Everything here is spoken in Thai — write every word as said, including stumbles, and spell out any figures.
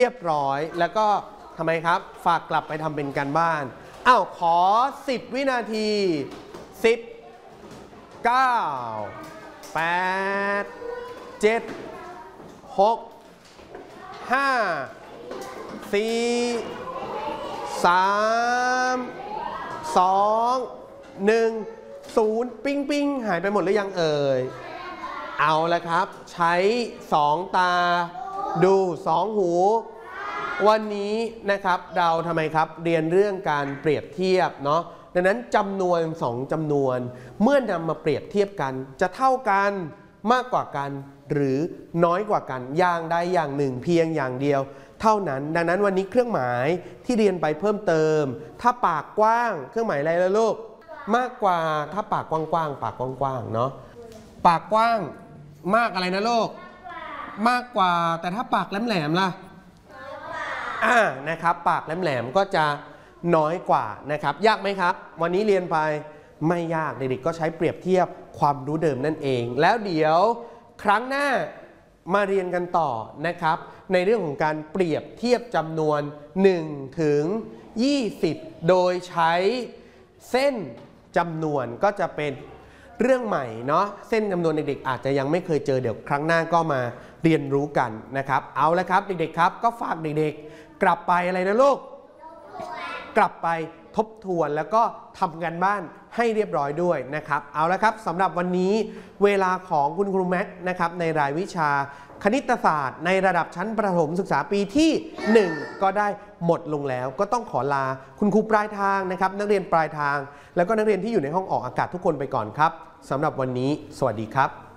เรียบร้อยแล้วก็ทำไมครับฝากกลับไปทำเป็นการบ้านอ้าวขอสิบวินาทีสิบ เก้า แปด เจ็ด หก ห้า สี่ สาม สอง หนึ่ง ศูนย์ปิ้งปิ้งหายไปหมดหรือยังเอ่ยเอาละครับใช้สองตาดูสองหูวันนี้นะครับเราทำไมครับเรียนเรื่องการเปรียบเทียบเนาะดังนั้นจำนวนสองจำนวนเมื่อนำมาเปรียบเทียบกันจะเท่ากันมากกว่ากันหรือน้อยกว่ากันอย่างใดอย่างหนึ่งเพียงอย่างเดียวเท่านั้นดังนั้นวันนี้เครื่องหมายที่เรียนไปเพิ่มเติมถ้าปากกว้างเครื่องหมายอะไรล่ะลูกมากกว่าถ้าปากกว้างๆปากกว้างๆเนาะปากกว้างมากอะไรนะลูกมากกว่าแต่ถ้าปากแหลมๆล่ะอ่านะครับปากแหลมๆก็จะน้อยกว่านะครับยากไหมครับวันนี้เรียนไปไม่ยากเด็กๆก็ใช้เปรียบเทียบความรู้เดิมนั่นเองแล้วเดี๋ยวครั้งหน้ามาเรียนกันต่อนะครับในเรื่องของการเปรียบเทียบจำนวนหนึ่งถึงยี่สิบโดยใช้เส้นจำนวนก็จะเป็นเรื่องใหม่เนาะเส้นจำนวนเด็กๆอาจจะยังไม่เคยเจอเดี๋ยวครั้งหน้าก็มาเรียนรู้กันนะครับเอาละครับเด็กๆครับก็ฝากเด็กๆกลับไปอะไรนะลูกกลับไปทบทวนแล้วก็ทำงานบ้านให้เรียบร้อยด้วยนะครับเอาละครับสำหรับวันนี้เวลาของคุณครูแม็กซ์นะครับในรายวิชาคณิตศาสตร์ในระดับชั้นประถมศึกษาปีที่หนึ่งก็ได้หมดลงแล้วก็ต้องขอลาคุณครูปลายทางนะครับนักเรียนปลายทางแล้วก็นักเรียนที่อยู่ในห้องออกอากาศทุกคนไปก่อนครับสำหรับวันนี้สวัสดีครับ